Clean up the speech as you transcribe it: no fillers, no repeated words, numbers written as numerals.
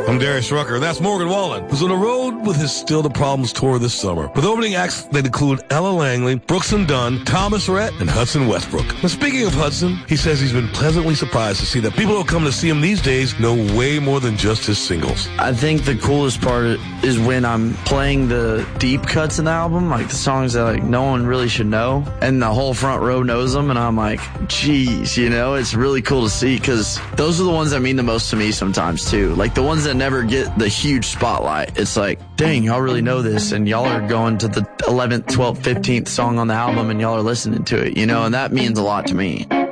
I'm Darius Rucker, and that's Morgan Wallen, who's on the road with his Still the Problems tour this summer. With opening acts that include Ella Langley, Brooks and Dunn, Thomas Rhett, and Hudson Westbrook. And speaking of Hudson, he says he's been pleasantly surprised to see that people who come to see him these days know way more than just his singles. I think the coolest part is when I'm playing the deep cuts in the album, like the songs that like no one really should know, and the whole front row knows them, and I'm like, geez, you know, it's really cool to see, because those are the ones that mean the most to me sometimes too. Like the ones that never get the huge spotlight. It's like, dang, y'all really know this, and y'all are going to the 11th, 12th, 15th song on the album, and y'all are listening to it, you know, and that means a lot to me.